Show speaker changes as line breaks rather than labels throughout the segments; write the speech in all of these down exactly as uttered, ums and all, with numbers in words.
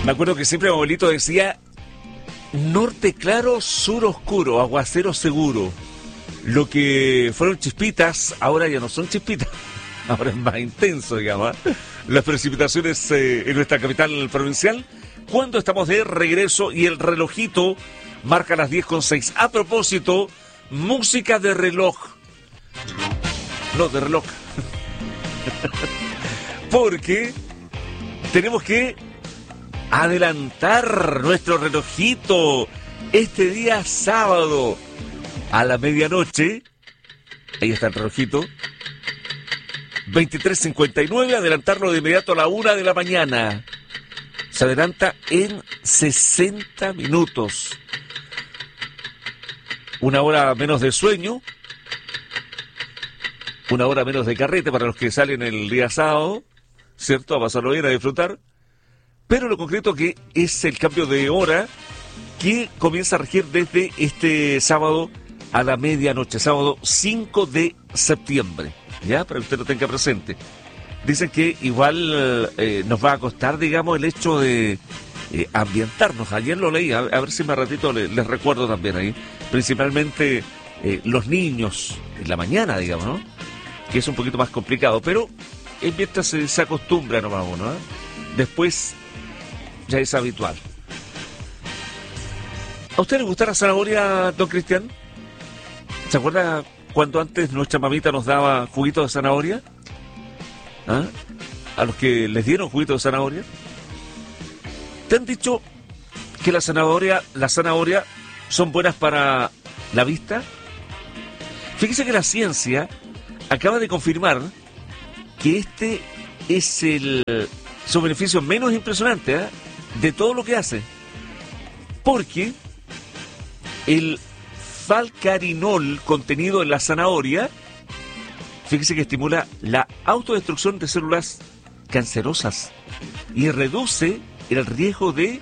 Me acuerdo que siempre mi abuelito decía, norte claro, sur oscuro, aguacero seguro. Lo que fueron chispitas, ahora ya no son chispitas, ahora es más intenso, digamos, ¿eh? Las precipitaciones eh, en nuestra capital provincial, cuando estamos de regreso y el relojito marca las diez con seis. A propósito, música de reloj. No, de reloj. Porque tenemos que adelantar nuestro relojito este día sábado a la medianoche. Ahí está el relojito. veintitrés cincuenta y nueve, adelantarlo de inmediato a la una de la mañana. Se adelanta en sesenta minutos. Una hora menos de sueño. Una hora menos de carrete para los que salen el día sábado, ¿cierto? A pasarlo bien, a disfrutar. Pero lo concreto que es el cambio de hora que comienza a regir desde este sábado a la medianoche, sábado cinco de septiembre, ¿ya? Para que usted lo tenga presente. Dicen que igual eh, nos va a costar, digamos, el hecho de eh, ambientarnos. Ayer lo leí, a, a ver si más ratito les, les recuerdo también ahí. Principalmente eh, los niños en la mañana, digamos, ¿no? Que es un poquito más complicado, pero en mientras se, se acostumbra nomás uno, ¿eh? Después ya es habitual. ¿A usted le gusta la zanahoria, don Cristian? ¿Se acuerda cuando antes nuestra mamita nos daba juguitos de zanahoria? ¿Ah? A los que les dieron juguitos de zanahoria. ¿Te han dicho que la zanahoria, la zanahoria son buenas para la vista? Fíjese que la ciencia acaba de confirmar que este es el su beneficio menos impresionante, ¿eh? De todo lo que hace. Porque el falcarinol contenido en la zanahoria, fíjese que estimula la autodestrucción de células cancerosas y reduce el riesgo de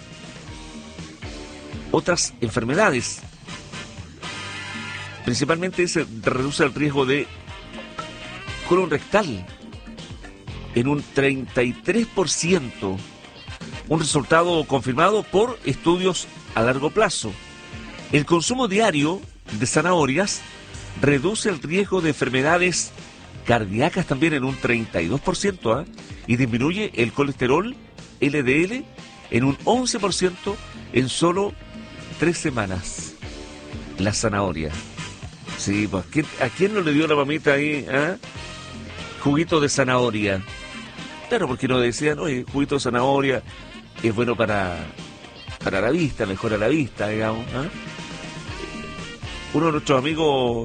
otras enfermedades. Principalmente se reduce el riesgo de colon rectal en un treinta y tres por ciento, un resultado confirmado por estudios a largo plazo. El consumo diario de zanahorias reduce el riesgo de enfermedades cardíacas también en un treinta y dos por ciento, ¿eh? Y disminuye el colesterol L D L en un once por ciento en solo tres semanas. La zanahoria. Sí, pues, ¿a quién no le dio la mamita ahí, eh? Juguito de zanahoria? Claro, porque nos decían, oye, juguito de zanahoria es bueno para, para la vista, mejora la vista, digamos, ¿eh? Uno de nuestros amigos,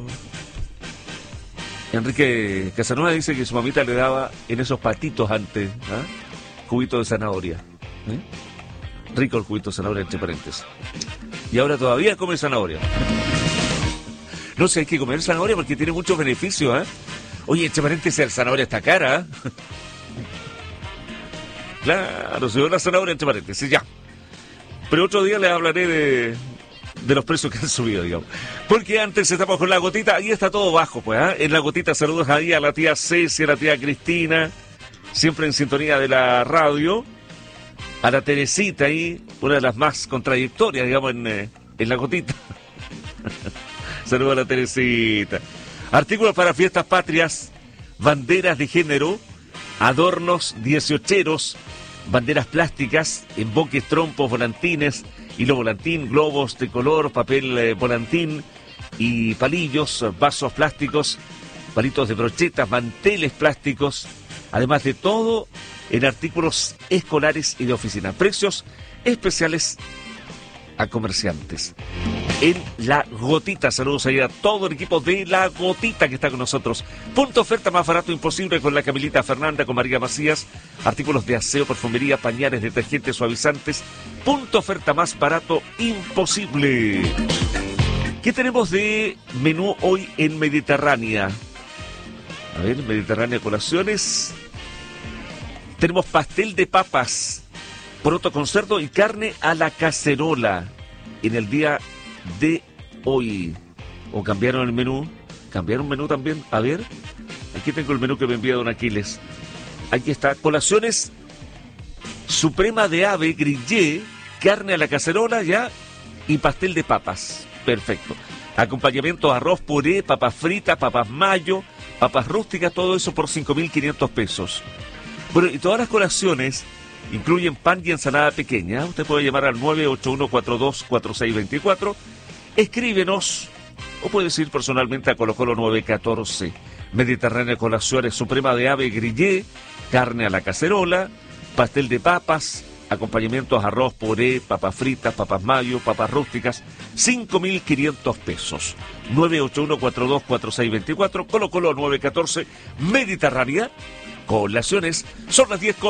Enrique Casanova, dice que su mamita le daba en esos patitos antes, ¿eh? Juguito de zanahoria, ¿eh? Rico el juguito de zanahoria, entre paréntesis. Y ahora todavía come zanahoria. No sé, hay que comer zanahoria porque tiene muchos beneficios, ¿eh? Oye, entre paréntesis, la zanahoria está cara, ¿eh? Claro, se ve la zanahoria entre paréntesis, ya. Pero otro día les hablaré de, de los precios que han subido, digamos. Porque antes estamos con la gotita, ahí está todo bajo, pues, ¿eh? En la gotita saludos ahí a la tía Ceci, a la tía Cristina, siempre en sintonía de la radio. A la Teresita ahí, una de las más contradictorias, digamos, en, eh, en la gotita. Saludos a la Teresita. Artículos para fiestas patrias, banderas de género, adornos dieciocheros, banderas plásticas, emboques, trompos, volantines, hilo volantín, globos de color, papel eh, volantín y palillos, vasos plásticos, palitos de brochetas, manteles plásticos, además de todo en artículos escolares y de oficina. Precios especiales a comerciantes. En La Gotita, saludos ahí a todo el equipo de La Gotita que está con nosotros. Punto oferta más barato imposible con la Camilita Fernanda, con María Macías. Artículos de aseo, perfumería, pañales, detergentes, suavizantes. Punto oferta más barato imposible. ¿Qué tenemos de menú hoy en Mediterránea? A ver, Mediterránea Colaciones. Tenemos pastel de papas, poroto con cerdo y carne a la cacerola en el día de hoy. ¿O cambiaron el menú? ¿Cambiaron el menú también? A ver, aquí tengo el menú que me envía don Aquiles. Aquí está, colaciones suprema de ave grillé, carne a la cacerola ya y pastel de papas. Perfecto. Acompañamiento, arroz, puré, papas fritas, papas mayo, papas rústicas, todo eso por cinco mil quinientos pesos. Bueno, y todas las colaciones incluyen pan y ensalada pequeña. Usted puede llamar al nueve ocho uno cuatro dos cuatro seis dos cuatro, escríbenos o puedes ir personalmente a Colo Colo nueve catorce. Mediterránea Colaciones, suprema de ave grillé, carne a la cacerola, pastel de papas, acompañamientos, arroz, puré, papas fritas, papas mayo, papas rústicas, cinco mil quinientos pesos. nueve ocho uno cuatro dos cuatro seis dos cuatro, Colo Colo nueve catorce, Mediterránea Colaciones. Son las diez con